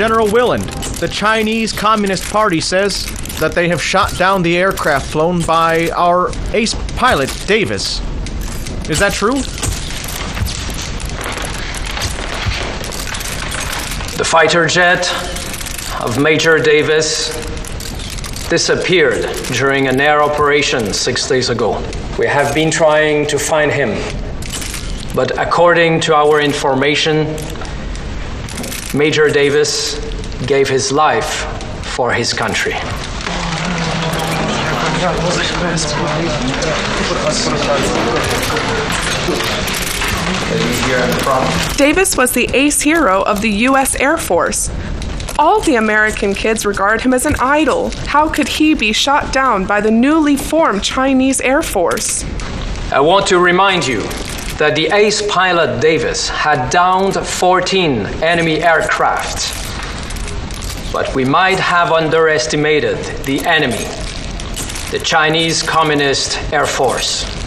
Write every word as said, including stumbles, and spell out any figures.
General Willand, the Chinese Communist Party says that they have shot down the aircraft flown by our ace pilot, Davis. Is that true? The fighter jet of Major Davis disappeared during an air operation six days ago. We have been trying to find him, but according to our information, Major Davis gave his life for his country. Davis was the ace hero of the U S Air Force. All the American kids regard him as an idol. How could he be shot down by the newly formed Chinese Air Force? I want to remind you that the ace pilot Davis had downed fourteen enemy aircraft. But we might have underestimated the enemy, the Chinese Communist Air Force.